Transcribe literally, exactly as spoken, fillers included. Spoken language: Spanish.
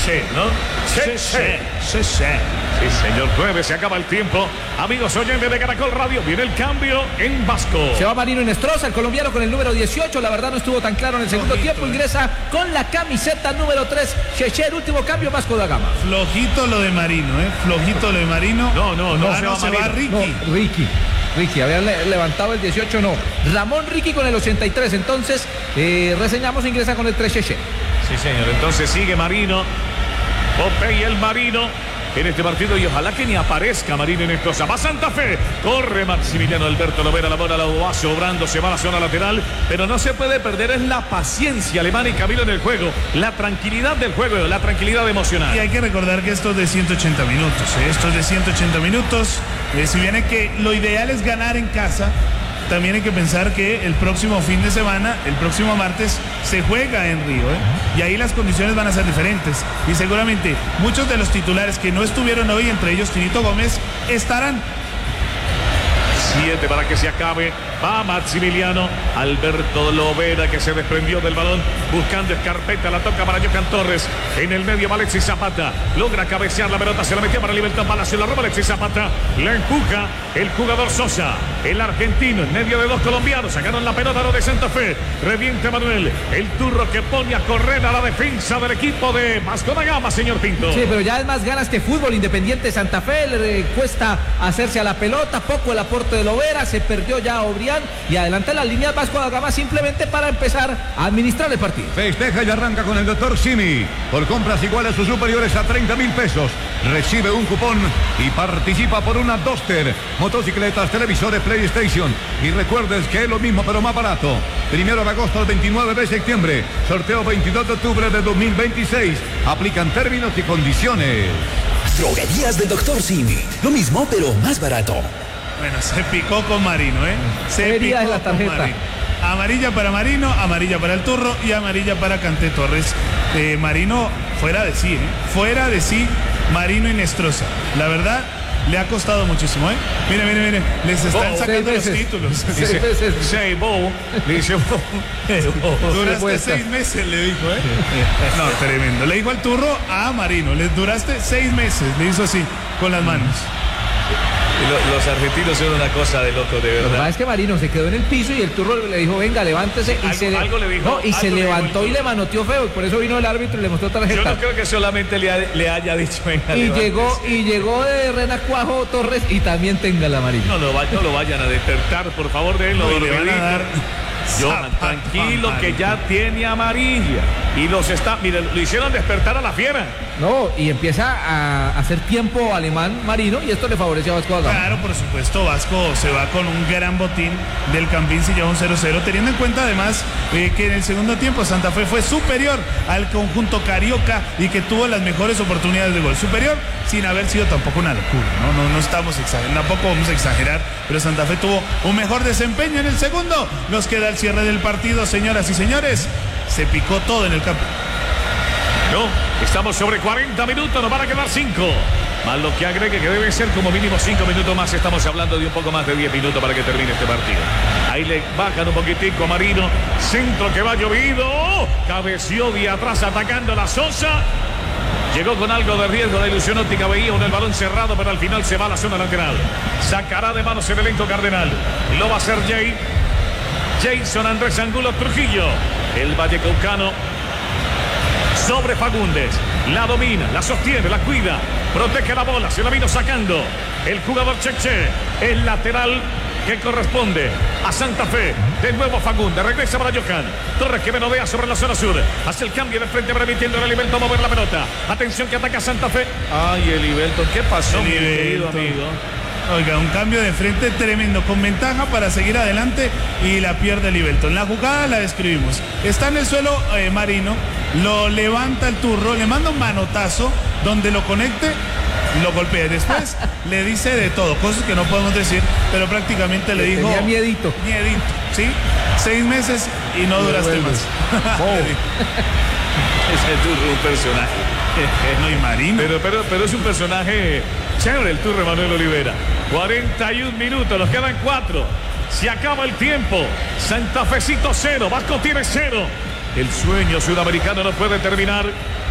Cheche, ¿no? Cheche. Cheche. Sí, señor, nueve, se acaba el tiempo. Amigos oyentes de Caracol Radio, viene el cambio en Vasco. Se va Marino Inestrosa, el colombiano con el número dieciocho. La verdad no estuvo tan claro en el segundo Flojito, tiempo. eh. Ingresa con la camiseta número tres. Cheche, el último cambio, Vasco da Gama. Flojito lo de Marino, ¿eh? Flojito lo de Marino. No, no, no, ah, se no va se va Marino. Ricky. No, Ricky. Ricky, había le levantado el dieciocho, no. Ramón Ricky con el ochenta y tres. Entonces, eh, reseñamos, ingresa con el tres Cheche. Sí, señor, entonces sigue Marino. Popey el Marino en este partido y ojalá que ni aparezca Marino en esto. Va Santa Fe, corre Maximiliano Alberto Lovera, la bola la va sobrando, se va a la zona lateral, pero no se puede perder, es la paciencia alemana y Camilo en el juego, la tranquilidad del juego, la tranquilidad emocional. Y hay que recordar que esto es de ciento ochenta minutos, ¿eh? Esto es de ciento ochenta minutos. Eh, si viene que lo ideal es ganar en casa, también hay que pensar que el próximo fin de semana, el próximo martes, se juega en Río, ¿eh? Y ahí las condiciones van a ser diferentes. Y seguramente muchos de los titulares que no estuvieron hoy, entre ellos Tinito Gómez, estarán. Siete para que se acabe. Va Maximiliano Alberto Lovera, que se desprendió del balón buscando escarpeta, la toca para Johan Torres. En el medio va Alexis Zapata, logra cabecear la pelota, se la metió para Libertad Palacio, la roba Alexis Zapata, la empuja el jugador Sosa, el argentino en medio de dos colombianos, sacaron la pelota a lo de Santa Fe, revienta Manuel, el turro que pone a correr a la defensa del equipo de Vasco da Gama, señor Pinto. Sí, pero ya es más ganas que fútbol. Independiente Santa Fe, le cuesta hacerse a la pelota, poco el aporte de Lovera, se perdió ya Obrián y adelanta las líneas Vasco da Gama simplemente para empezar a administrar el partido. Festeja y arranca con el doctor Simi. Por compras iguales o superiores a treinta mil pesos, recibe un cupón y participa por una Duster, motocicletas, televisores, PlayStation. Y recuerdes que es lo mismo pero más barato. Primero de agosto al veintinueve de septiembre. Sorteo veintidós de octubre de dos mil veintiséis. Aplican términos y condiciones. Droguerías del doctor Simi. Lo mismo pero más barato. Bueno, se picó con Marino, ¿eh? Se Sería picó la con tarjeta. Marino. Amarilla para Marino, amarilla para el Turro y amarilla para Canté Torres. Eh, Marino fuera de sí, ¿eh? Fuera de sí, Marino Inestrosa. La verdad, le ha costado muchísimo, ¿eh? Mire, mire, mire, les están Oh, sacando los seis títulos. Seis veces. Seis, Bo, le dice Bo. Duraste Respuesta. seis meses, le dijo, ¿eh? No, tremendo. Le dijo al Turro a Marino, le duraste seis meses, le hizo así, con las manos. Lo- Los argentinos son una cosa de loco, de Lo que pasa verdad. es que Marino se quedó en el piso y el turro le dijo, venga, levántese. Y Algo- se, le- algo le dijo, no, y se algo le dijo levantó el y le turro. manoteó feo. Y por eso vino el árbitro y le mostró Yo tarjeta. no creo que solamente le, ha- le haya dicho venga, Y levántese. llegó, y llegó de Renacuajo Torres y también tenga la amarilla. No lo, va- no lo vayan a despertar, por favor, de él. No, y le van a dar Johan, zapato tranquilo que amarillo. ya tiene amarilla. Y los está, miren, lo hicieron despertar a la fiera. No, y empieza a hacer tiempo alemán Marino y esto le favorece a Vasco da Gama. Claro, por supuesto, Vasco se va con un gran botín del Campín, se lleva un cero cero, teniendo en cuenta además eh, que en el segundo tiempo Santa Fe fue superior al conjunto carioca y que tuvo las mejores oportunidades de gol. Superior sin haber sido tampoco una locura, ¿no? No, no estamos exagerando, tampoco vamos a exagerar, pero Santa Fe tuvo un mejor desempeño en el segundo. Nos queda el cierre del partido, señoras y señores. Se picó todo en el campo. No, estamos sobre cuarenta minutos, nos van a quedar cinco. Más lo que agregue que debe ser como mínimo cinco minutos más. Estamos hablando de un poco más de diez minutos para que termine este partido. Ahí le bajan un poquitico a Marino. Centro que va llovido. Cabeció de atrás atacando a la Sosa. Llegó con algo de riesgo de ilusión óptica. Veía un el balón cerrado, pero al final se va a la zona lateral. Sacará de manos el elenco cardenal. Lo va a hacer Jay. Jason Andrés Angulo Trujillo. El vallecaucano sobre Fagundes, la domina, la sostiene, la cuida, protege la bola, se la vino sacando el jugador Cheche, el lateral que corresponde a Santa Fe. De nuevo Fagundes, regresa para Johan Torres, que menodea sobre la zona sur, hace el cambio de frente permitiendo a Livelton mover la pelota. Atención que ataca Santa Fe. Ay, el Livelton, ¿qué pasó, mi querido amigo? Oiga, un cambio de frente tremendo, con ventaja para seguir adelante y la pierde Livelton. La jugada la describimos. Está en el suelo eh, Marino, lo levanta el Turro, le manda un manotazo donde lo conecte, lo golpea. Después le dice de todo, cosas que no podemos decir, pero prácticamente le dijo... Tenía miedito. Miedito, ¿sí? Seis meses y no duraste más. Es el Turro, un personaje. No, y Marino. Pero, pero, pero es un personaje chévere el Turro Manuel Olivera. cuarenta y un minutos, nos quedan cuatro. Se acaba el tiempo. Santa Fecito cero, Vasco tiene cero. El sueño sudamericano no puede terminar.